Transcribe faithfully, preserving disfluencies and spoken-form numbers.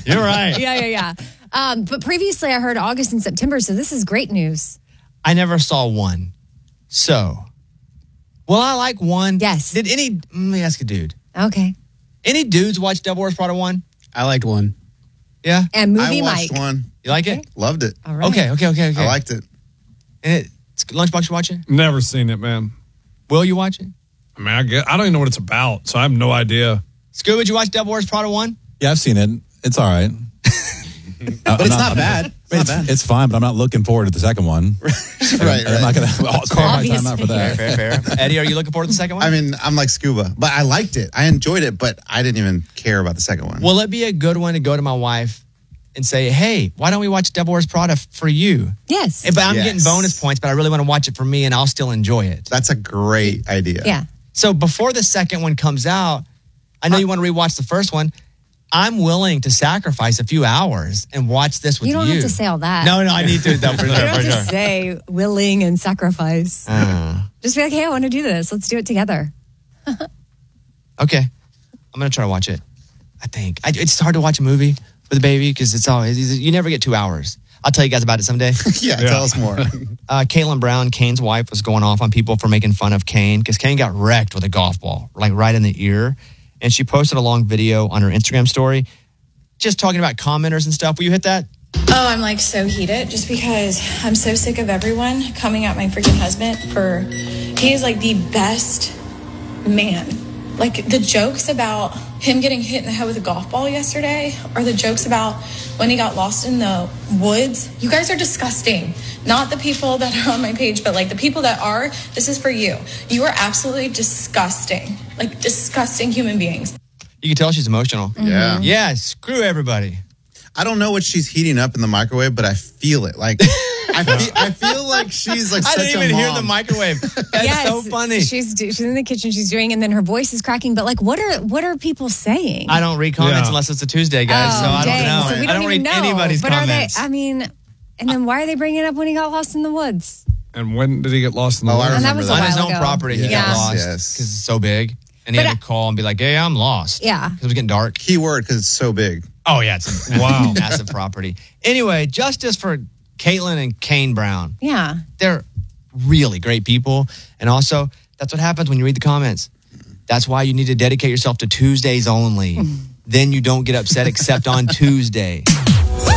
You're right. Yeah, yeah, yeah. Um, but previously I heard August and September, so this is great news. I never saw one. So, well, I like one. Yes. Did any, let me ask a dude. Okay. Any dudes watch Devil Wears Prada one? I liked one. Yeah? And movie I watched Mike. one. You like it? Loved it. All right. Okay, okay, okay, okay. I liked it. And it, it's Lunchbox, you watch it? Never seen it, man. Will you watch it? I mean, I, get, I don't even know what it's about, so I have no idea. Scuba, did you watch Devil Wears Prada one? Yeah, I've seen it. It's all right. But it's not bad. It's not It's, bad. it's fine, but I'm not looking forward to the second one. Right, I'm not right. going to call my time out for that. Fair, fair. Eddie, are you looking forward to the second one? I mean, I'm like Scuba, but I liked it. I enjoyed it, but I didn't even care about the second one. Will it be a good one to go to my wife and say, hey, why don't we watch Devil Wears Prada for you? Yes. But I'm Yes. getting bonus points, but I really want to watch it for me and I'll still enjoy it. That's a great idea. Yeah. So before the second one comes out, I know you want to rewatch the first one. I'm willing to sacrifice a few hours and watch this with you. You don't have to say all that. No, no, I need to. Though, for You sure, don't for have to sure. say willing and sacrifice. Uh, Just be like, hey, I want to do this. Let's do it together. okay. I'm going to try to watch it. I think. I, it's hard to watch a movie with a baby because it's always, you never get two hours. I'll tell you guys about it someday. yeah, Yeah. tell us more. Uh, Caitlin Brown, Kane's wife, was going off on people for making fun of Kane because Kane got wrecked with a golf ball, like right in the ear. And she posted a long video on her Instagram story just talking about commenters and stuff. Will you hit that? Oh, I'm like so heated just because I'm so sick of everyone coming at my freaking husband for, he is like the best man. Like the jokes about him getting hit in the head with a golf ball yesterday, or the jokes about when he got lost in the woods. You guys are disgusting. Not the people that are on my page, but like the people that are, this is for you. You are absolutely disgusting. Like disgusting human beings. You can tell she's emotional. Yeah. Yeah, screw everybody. I don't know what she's heating up in the microwave, but I feel it. Like I feel, I feel like she's like I such didn't a even hear mom. the microwave. That's yes, so funny. She's do- she's in the kitchen. She's doing, and then her voice is cracking. But like, what are what are people saying? I don't read comments Yeah. unless it's a Tuesday, guys. Oh, so I dang. don't know. So we I don't don't even read know. anybody's but comments. Are they? I mean, and then why are they bringing it up when he got lost in the woods? And when did he get lost in the Oh, I woods? And that remember was a on while his own ago. property, he Yes, got lost because yes. it's so big. And he But had to call and be like, hey, I'm lost. Yeah. Because it was getting dark. Key word because it's so big. Oh, yeah. It's a Wow. massive property. Anyway, justice for Caitlin and Kane Brown. Yeah. They're really great people. And also, that's what happens when you read the comments. That's why you need to dedicate yourself to Tuesdays only. Then you don't get upset except on Tuesday.